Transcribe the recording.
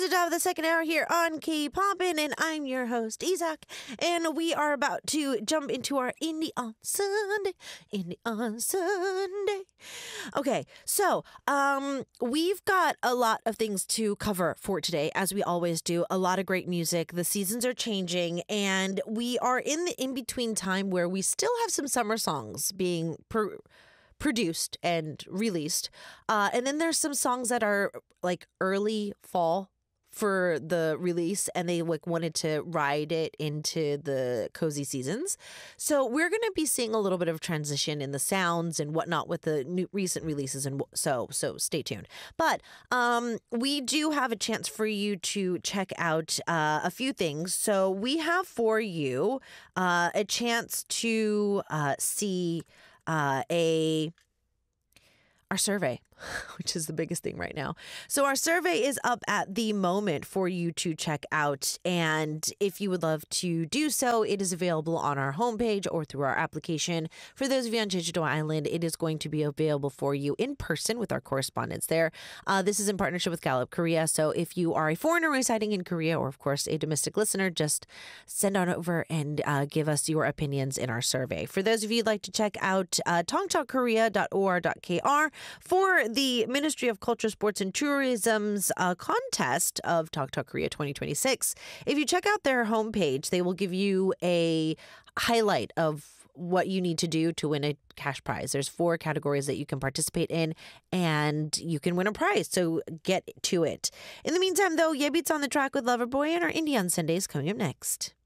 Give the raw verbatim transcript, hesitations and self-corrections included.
the top of the second hour here on K-Poppin', and I'm your host, Isaac, and we are about to jump into our Indie on Sunday, Indie on Sunday. Okay, so um, we've got a lot of things to cover for today, as we always do. A lot of great music. The seasons are changing, and we are in the in-between time where we still have some summer songs being per- produced and released. Uh, and then there's some songs that are like early fall for the release, and they like wanted to ride it into the cozy seasons. So we're going to be seeing a little bit of transition in the sounds and whatnot with the new recent releases, and so so stay tuned. But um, we do have a chance for you to check out uh, a few things. So we have for you uh, a chance to uh, see uh, a our survey, which is the biggest thing right now. So our survey is up at the moment for you to check out. And if you would love to do so, it is available on our homepage or through our application. For those of you on Jeju-do Island, it is going to be available for you in person with our correspondents there. Uh, this is in partnership with Gallup Korea. So if you are a foreigner residing in Korea, or of course a domestic listener, just send on over and uh, give us your opinions in our survey. For those of you who'd like to check out uh, tongtalkorea dot o r dot k r for the Ministry of Culture, Sports, and Tourism's uh, contest of Talk Talk Korea twenty twenty-six. If you check out their homepage, they will give you a highlight of what you need to do to win a cash prize. There's four categories that you can participate in, and you can win a prize. So get to it. In the meantime, though, Yebeat's on the track with Loverboy, and our Indie on Sundays coming up next.